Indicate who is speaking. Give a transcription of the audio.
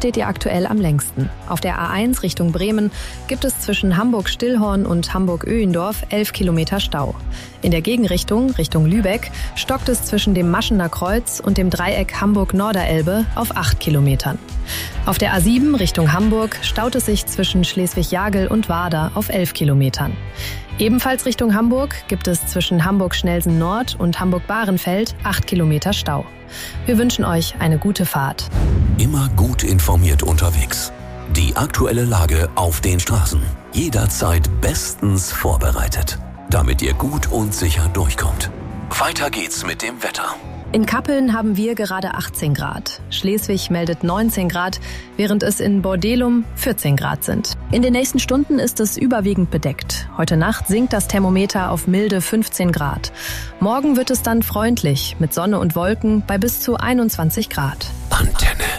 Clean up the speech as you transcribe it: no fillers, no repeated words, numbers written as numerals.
Speaker 1: steht ihr aktuell am längsten. Auf der A1 Richtung Bremen gibt es zwischen Hamburg-Stillhorn und Hamburg-Öhendorf 11 Kilometer Stau. In der Gegenrichtung, Richtung Lübeck, stockt es zwischen dem Maschener Kreuz und dem Dreieck Hamburg-Norderelbe auf 8 Kilometern. Auf der A7 Richtung Hamburg staut es sich zwischen Schleswig-Jagel und Warder auf 11 Kilometern. Ebenfalls Richtung Hamburg gibt es zwischen Hamburg-Schnelsen Nord und Hamburg-Bahrenfeld 8 Kilometer Stau. Wir wünschen euch eine gute Fahrt.
Speaker 2: Immer gut informiert unterwegs. Die aktuelle Lage auf den Straßen. Jederzeit bestens vorbereitet, damit ihr gut und sicher durchkommt. Weiter geht's mit dem Wetter.
Speaker 1: In Kappeln haben wir gerade 18 Grad. Schleswig meldet 19 Grad, während es in Bordelum 14 Grad sind. In den nächsten Stunden ist es überwiegend bedeckt. Heute Nacht sinkt das Thermometer auf milde 15 Grad. Morgen wird es dann freundlich mit Sonne und Wolken bei bis zu 21 Grad.
Speaker 2: Antenne.